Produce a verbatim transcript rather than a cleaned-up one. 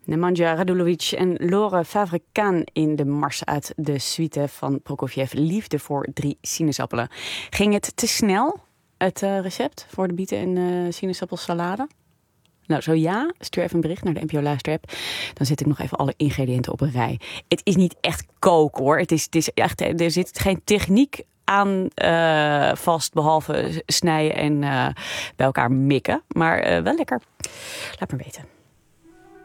Nemanja Radulovic en Lore Favre-Khan in de mars uit de suite van Prokofjev. Liefde voor drie sinaasappelen. Ging het te snel, het uh, recept voor de bieten en uh, sinaasappelsalade? Nou, zo ja, stuur even een bericht naar de N P O Luisterapp. Dan zet ik nog even alle ingrediënten op een rij. Het is niet echt koken hoor. Het is, het is echt, er zit geen techniek aan uh, vast, behalve snijden en uh, bij elkaar mikken. Maar uh, wel lekker. Laat maar weten.